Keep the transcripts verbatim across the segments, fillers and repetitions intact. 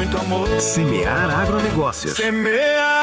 muito amor. Semear Agronegócios. Semear.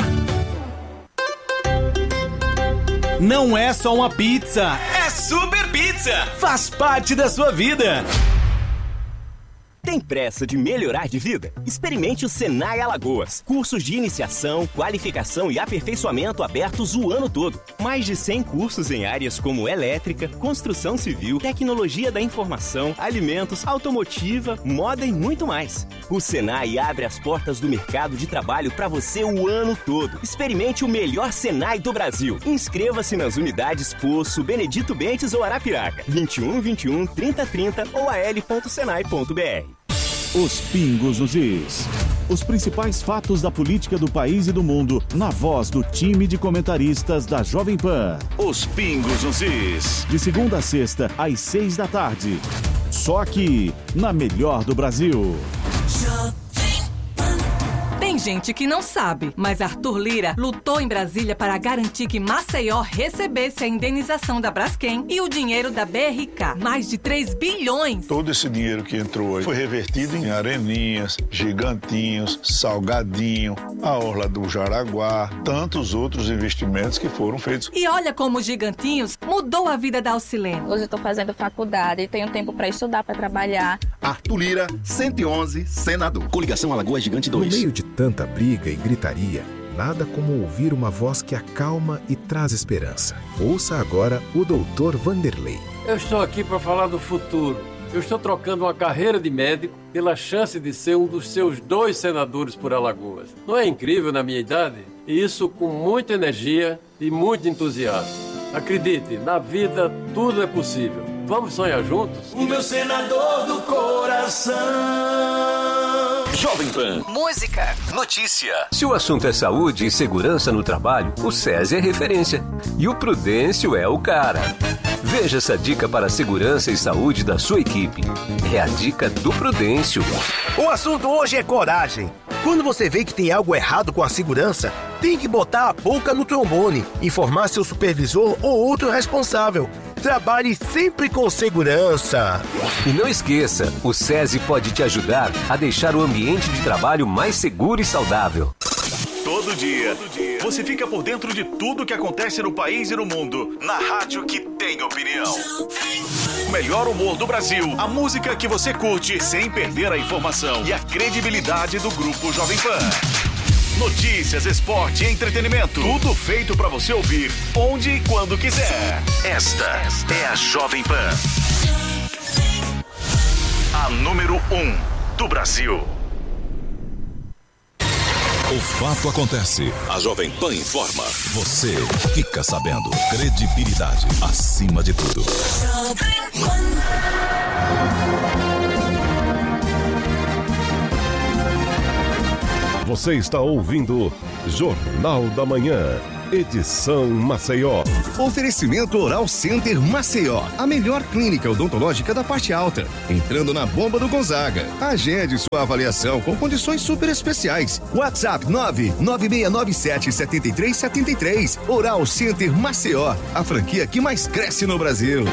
Não é só uma pizza, é Super Pizza. Faz parte da sua vida. Tem pressa de melhorar de vida? Experimente o Senai Alagoas. Cursos de iniciação, qualificação e aperfeiçoamento abertos o ano todo. Mais de cem cursos em áreas como elétrica, construção civil, tecnologia da informação, alimentos, automotiva, moda e muito mais. O Senai abre as portas do mercado de trabalho para você o ano todo. Experimente o melhor Senai do Brasil. Inscreva-se nas unidades Poço, Benedito Bentes ou Arapiraca. vinte e um, vinte e um, trinta, trinta ou a l ponto senai ponto b r. Os Pingos nos Is. Os principais fatos da política do país e do mundo, na voz do time de comentaristas da Jovem Pan. Os Pingos nos Is. De segunda a sexta, às seis da tarde. Só aqui, na melhor do Brasil. Tem gente que não sabe, mas Arthur Lira lutou em Brasília para garantir que Maceió recebesse a indenização da Braskem e o dinheiro da B R K, mais de três bilhões. Todo esse dinheiro que entrou aí foi revertido em Areninhas, Gigantinhos, Salgadinho, a Orla do Jaraguá, tantos outros investimentos que foram feitos. E olha como os Gigantinhos mudou a vida da Alcilene. Hoje eu estou fazendo faculdade e tenho tempo para estudar, para trabalhar. Arthur Lira, cento e onze, senador. Coligação Alagoas Gigante dois. No meio de tanta briga e gritaria, nada como ouvir uma voz que acalma e traz esperança. Ouça agora o doutor Vanderlei. Eu estou aqui para falar do futuro. Eu estou trocando uma carreira de médico pela chance de ser um dos seus dois senadores por Alagoas. Não é incrível na minha idade? E isso com muita energia e muito entusiasmo. Acredite, na vida tudo é possível. Vamos sonhar juntos? O meu senador do coração. Jovem Pan. Música. Notícia. Se o assunto é saúde e segurança no trabalho, o SESI é referência. E o Prudêncio é o cara. Veja essa dica para a segurança e saúde da sua equipe. É a dica do Prudêncio. O assunto hoje é coragem. Quando você vê que tem algo errado com a segurança, tem que botar a boca no trombone, informar seu supervisor ou outro responsável. Trabalhe sempre com segurança. E não esqueça, o SESI pode te ajudar a deixar o ambiente de trabalho mais seguro e saudável. Todo dia, Todo dia, você fica por dentro de tudo que acontece no país e no mundo, na rádio que tem opinião. O melhor humor do Brasil, a música que você curte sem perder a informação e a credibilidade do Grupo Jovem Pan. Notícias, esporte e entretenimento. Tudo feito pra você ouvir onde e quando quiser. Esta é a Jovem Pan. A número um do Brasil. O fato acontece. A Jovem Pan informa. Você fica sabendo. Credibilidade acima de tudo. Você está ouvindo Jornal da Manhã, edição Maceió. Oferecimento Oral Center Maceió, a melhor clínica odontológica da parte alta. Entrando na bomba do Gonzaga. Agende sua avaliação com condições super especiais. WhatsApp nove nove seis nove sete sete três sete três. Oral Center Maceió, a franquia que mais cresce no Brasil.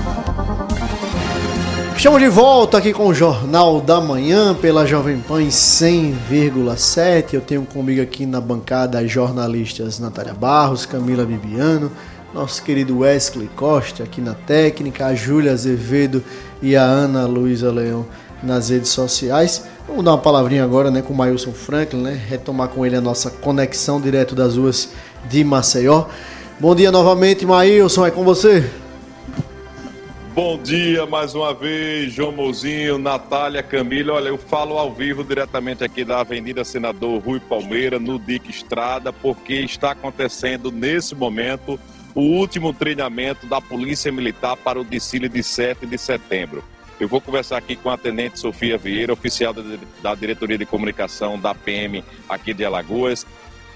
Estamos de volta aqui com o Jornal da Manhã pela Jovem Pan em cem vírgula sete. Eu tenho comigo aqui na bancada as jornalistas Natália Barros, Camila Bibiano, nosso querido Wesley Costa aqui na técnica, a Júlia Azevedo e a Ana Luísa Leão nas redes sociais. Vamos dar uma palavrinha agora, né, com o Maílson Franklin, né, retomar com ele a nossa conexão direto das ruas de Maceió. Bom dia novamente, Maílson, é com você. Bom dia mais uma vez, João Mozinho, Natália, Camila. Olha, eu falo ao vivo diretamente aqui da Avenida Senador Rui Palmeira, no Dique Estrada, porque está acontecendo nesse momento o último treinamento da Polícia Militar para o desfile de sete de setembro. Eu vou conversar aqui com a Tenente Sofia Vieira, oficial da Diretoria de Comunicação da P M aqui de Alagoas.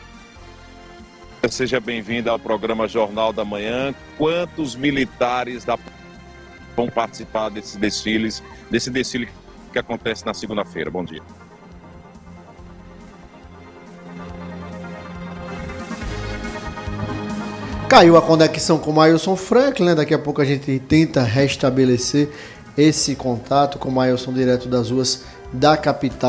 Seja bem-vinda ao programa Jornal da Manhã. Quantos militares da vão participar desses desfiles, desse desfile que acontece na segunda-feira? Bom dia. Caiu a conexão com o Maílson Franklin, né? Daqui a pouco a gente tenta restabelecer esse contato com o Maílson direto das ruas da capital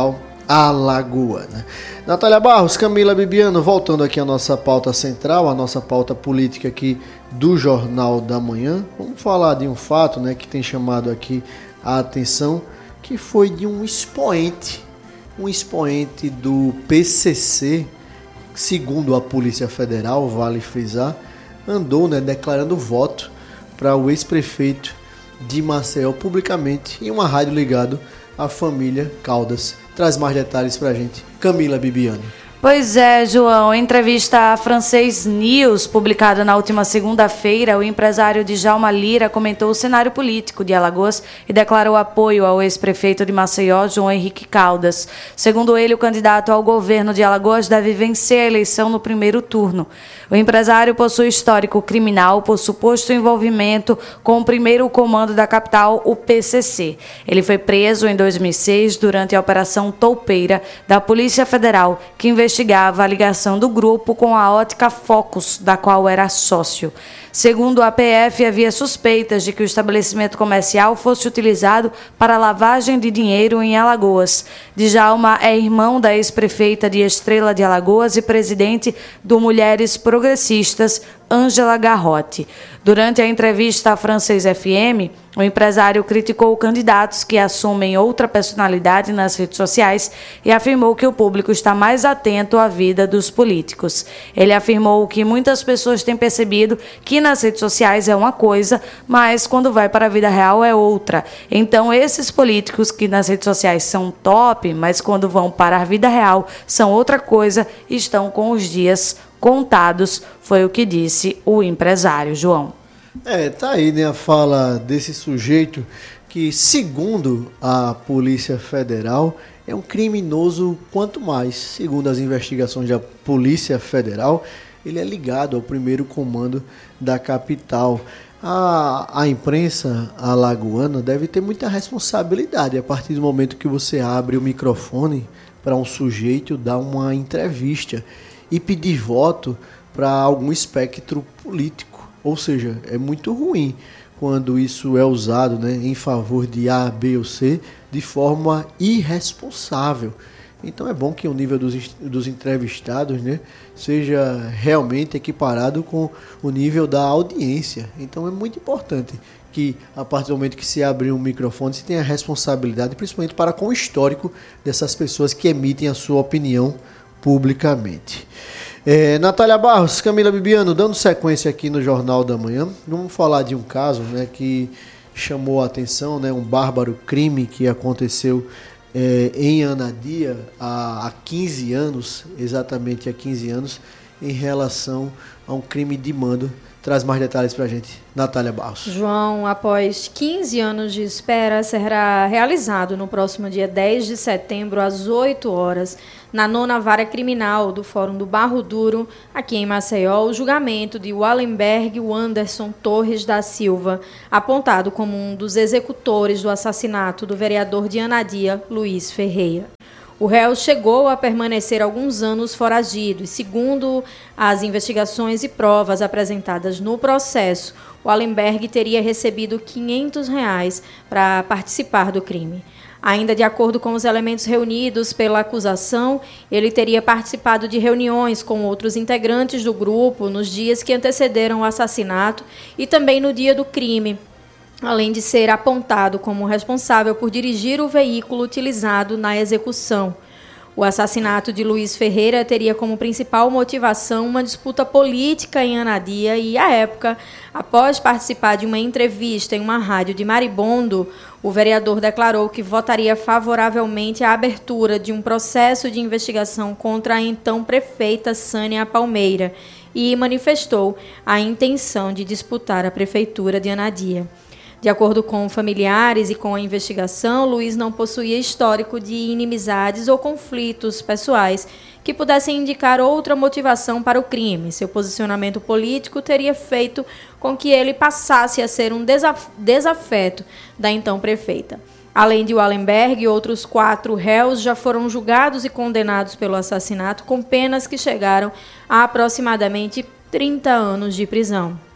alagoana. Natália Barros, Camila Bibiano, voltando aqui à nossa pauta central, a nossa pauta política aqui do Jornal da Manhã. Vamos falar de um fato, né, que tem chamado aqui a atenção, que foi de um expoente, um expoente do P C C, segundo a Polícia Federal, vale frisar, andou, né, declarando voto para o ex-prefeito de Maceió publicamente em uma rádio ligado à família Caldas. Traz mais detalhes pra gente, Camila Bibiano. Pois é, João. Em entrevista à Francês News, publicada na última segunda-feira, o empresário Djalma Lira comentou o cenário político de Alagoas e declarou apoio ao ex-prefeito de Maceió, João Henrique Caldas. Segundo ele, o candidato ao governo de Alagoas deve vencer a eleição no primeiro turno. O empresário possui histórico criminal por suposto envolvimento com o primeiro comando da capital, o P C C. Ele foi preso em dois mil e seis durante a Operação Toupeira da Polícia Federal, que investigava a ligação do grupo com a Ótica Focus, da qual era sócio. Segundo a P F, havia suspeitas de que o estabelecimento comercial fosse utilizado para lavagem de dinheiro em Alagoas. Djalma é irmão da ex-prefeita de Estrela de Alagoas e presidente do Mulheres Progressistas, Ângela Garrote. Durante a entrevista à Francês F M, o empresário criticou candidatos que assumem outra personalidade nas redes sociais e afirmou que o público está mais atento à vida dos políticos. Ele afirmou que muitas pessoas têm percebido que nas redes sociais é uma coisa, mas quando vai para a vida real é outra. Então, esses políticos que nas redes sociais são top, mas quando vão para a vida real são outra coisa, estão com os dias contados, foi o que disse o empresário, João. É, tá aí, né, a fala desse sujeito que, segundo a Polícia Federal, é um criminoso quanto mais. Segundo as investigações da Polícia Federal, ele é ligado ao primeiro comando da capital. A, a imprensa alagoana deve ter muita responsabilidade a partir do momento que você abre o microfone para um sujeito dar uma entrevista e pedir voto para algum espectro político. Ou seja, é muito ruim quando isso é usado, né, em favor de A, B ou C de forma irresponsável. Então é bom que o nível dos, dos entrevistados, né, seja realmente equiparado com o nível da audiência. Então é muito importante que, a partir do momento que se abrir um microfone, se tenha responsabilidade, principalmente para com o histórico dessas pessoas que emitem a sua opinião publicamente. É, Natália Barros, Camila Bibiano, dando sequência aqui no Jornal da Manhã, vamos falar de um caso, né, que chamou a atenção, né, um bárbaro crime que aconteceu é, em Anadia há, há quinze anos, exatamente há quinze anos, em relação a um crime de mando. Traz mais detalhes pra gente, Natália Barros. João, após quinze anos de espera, será realizado no próximo dia dez de setembro, às oito horas, na nona vara criminal do Fórum do Barro Duro, aqui em Maceió, o julgamento de Wallenberg Wanderson Torres da Silva, apontado como um dos executores do assassinato do vereador de Anadia, Luiz Ferreira. O réu chegou a permanecer alguns anos foragido e, segundo as investigações e provas apresentadas no processo, o Wallenberg teria recebido quinhentos reais para participar do crime. Ainda de acordo com os elementos reunidos pela acusação, ele teria participado de reuniões com outros integrantes do grupo nos dias que antecederam o assassinato e também no dia do crime, além de ser apontado como responsável por dirigir o veículo utilizado na execução. O assassinato de Luiz Ferreira teria como principal motivação uma disputa política em Anadia e, à época, após participar de uma entrevista em uma rádio de Maribondo, o vereador declarou que votaria favoravelmente à abertura de um processo de investigação contra a então prefeita Sânia Palmeira e manifestou a intenção de disputar a prefeitura de Anadia. De acordo com familiares e com a investigação, Luiz não possuía histórico de inimizades ou conflitos pessoais que pudessem indicar outra motivação para o crime. Seu posicionamento político teria feito com que ele passasse a ser um desaf- desafeto da então prefeita. Além de Wallenberg, outros quatro réus já foram julgados e condenados pelo assassinato com penas que chegaram a aproximadamente trinta anos de prisão.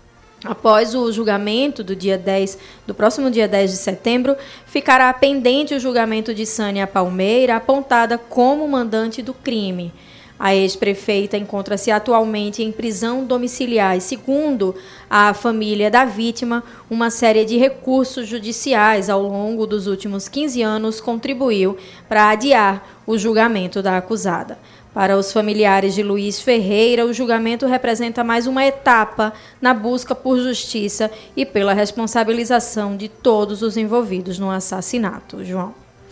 Após o julgamento do dia dez, do próximo dia dez de setembro, ficará pendente o julgamento de Sânia Palmeira, apontada como mandante do crime. A ex-prefeita encontra-se atualmente em prisão domiciliar e, segundo a família da vítima, uma série de recursos judiciais ao longo dos últimos quinze anos contribuiu para adiar o julgamento da acusada. Para os familiares de Luiz Ferreira, o julgamento representa mais uma etapa na busca por justiça e pela responsabilização de todos os envolvidos no assassinato. João.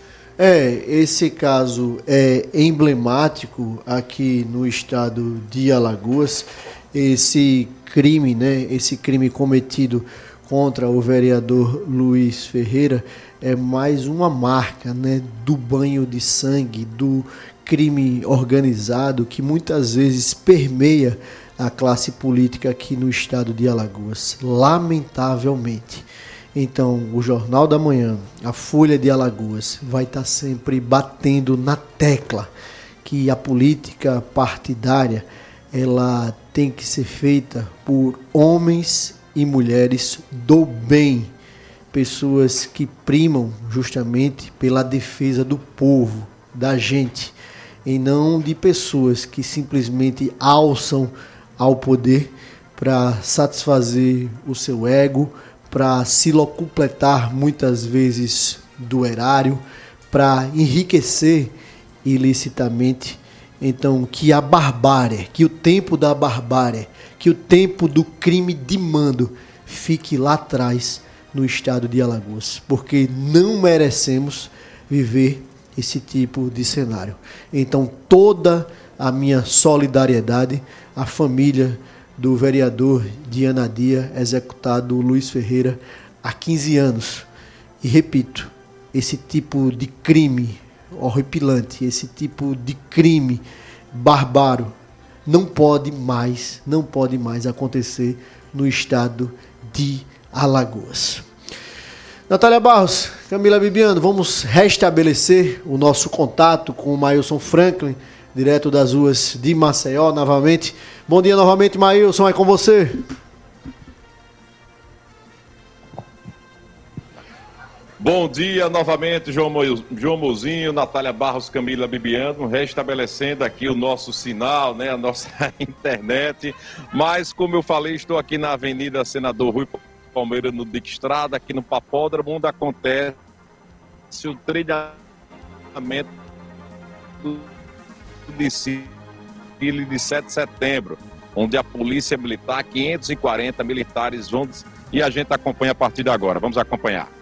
É, esse caso é emblemático aqui no estado de Alagoas. Esse crime, né, esse crime cometido contra o vereador Luiz Ferreira é mais uma marca, né, do banho de sangue, do crime organizado que muitas vezes permeia a classe política aqui no estado de Alagoas, lamentavelmente. Então, o Jornal da Manhã, a Folha de Alagoas, vai estar sempre batendo na tecla que a política partidária ela tem que ser feita por homens e mulheres do bem, pessoas que primam justamente pela defesa do povo, da gente, e não de pessoas que simplesmente alçam ao poder para satisfazer o seu ego, para se locupletar muitas vezes do erário, para enriquecer ilicitamente. Então, que a barbárie, que o tempo da barbárie, que o tempo do crime de mando fique lá atrás no estado de Alagoas, porque não merecemos viver esse tipo de cenário. Então, toda a minha solidariedade à família do vereador de Anadia, executado Luiz Ferreira, há quinze anos. E repito, esse tipo de crime horripilante, esse tipo de crime bárbaro, não pode mais, não pode mais acontecer no estado de Alagoas. Natália Barros, Camila Bibiano, vamos restabelecer o nosso contato com o Maílson Franklin, direto das ruas de Maceió, novamente. Bom dia novamente, Maílson, é com você. Bom dia novamente, João, Mo... João Mozinho, Natália Barros, Camila Bibiano, restabelecendo aqui o nosso sinal, né, a nossa internet. Mas, como eu falei, estou aqui na Avenida Senador Rui Palmeira, no Dique Estrada, aqui no Papódromo, onde acontece o treinamento do desfile de sete de setembro, onde a Polícia Militar, quinhentos e quarenta militares vão, e a gente acompanha a partir de agora. Vamos acompanhar.